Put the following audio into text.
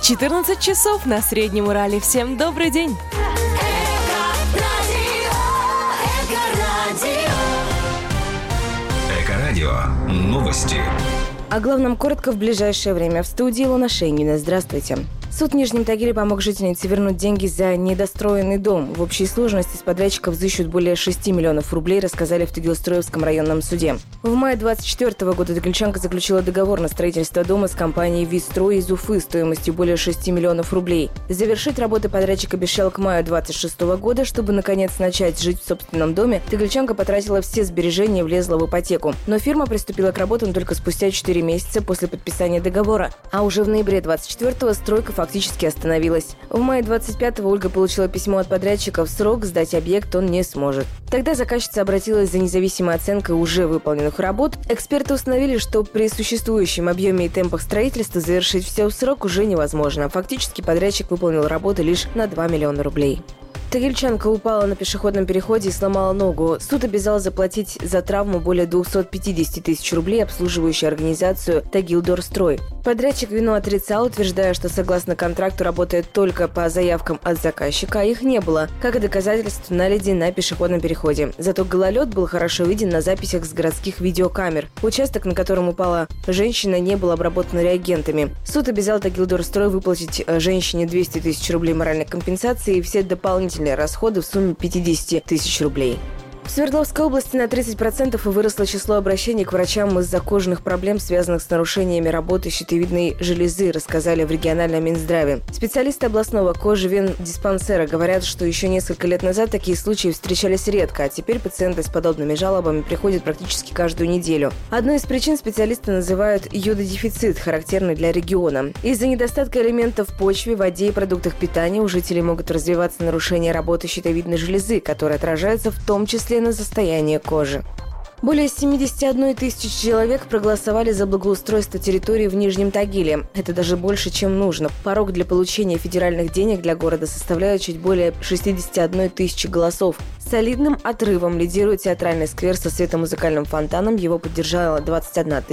14 часов на Среднем Урале. Всем добрый день! Эко-радио. Новости. О главном коротко в ближайшее время. В студии Луна Шейнина. Здравствуйте. Суд в Нижнем Тагиле помог жительнице вернуть деньги за недостроенный дом. В общей сложности с подрядчиков взыщут более 6 миллионов рублей, рассказали в Тагилстроевском районном суде. В мае 2024 года тагильчанка заключила договор на строительство дома с компанией «Вистрой» из Уфы стоимостью более 6 миллионов рублей. Завершить работы подрядчик обещал к маю 2026 года. Чтобы, наконец, начать жить в собственном доме, тагильчанка потратила все сбережения и влезла в ипотеку. Но фирма приступила к работам только спустя 4 месяца после подписания договора. А уже в ноябре 2024 стройка фактически остановилась. В мае 25-го Ольга получила письмо от подрядчика. В срок сдать объект он не сможет. Тогда заказчица обратилась за независимой оценкой уже выполненных работ. Эксперты установили, что при существующем объеме и темпах строительства завершить все в срок уже невозможно. Фактически подрядчик выполнил работы лишь на 2 миллиона рублей. Тагильчанка упала на пешеходном переходе и сломала ногу. Суд обязал заплатить за травму более 250 тысяч рублей обслуживающую организацию «Тагилдорстрой». Подрядчик вину отрицал, утверждая, что согласно контракту работает только по заявкам от заказчика, а их не было, как и доказательств наледи на пешеходном переходе. Зато гололед был хорошо виден на записях с городских видеокамер. Участок, на котором упала женщина, не был обработан реагентами. Суд обязал Тагилдорстрой выплатить женщине 200 тысяч рублей моральной компенсации и все дополнительные расходы в сумме 50 тысяч рублей. В Свердловской области на 30% выросло число обращений к врачам из-за кожных проблем, связанных с нарушениями работы щитовидной железы, рассказали в региональном Минздраве. Специалисты областного кожевендиспансера говорят, что еще несколько лет назад такие случаи встречались редко, а теперь пациенты с подобными жалобами приходят практически каждую неделю. Одной из причин специалисты называют йододефицит, характерный для региона. Из-за недостатка элементов в почве, воде и продуктах питания у жителей могут развиваться нарушения работы щитовидной железы, которые отражаются в том числе на состояние кожи. Более 71 тысячи человек проголосовали за благоустройство территории в Нижнем Тагиле. Это даже больше, чем нужно. Порог для получения федеральных денег для города составляет чуть более 61 тысячи голосов. Солидным отрывом лидирует театральный сквер со светомузыкальным фонтаном. Его поддержало 21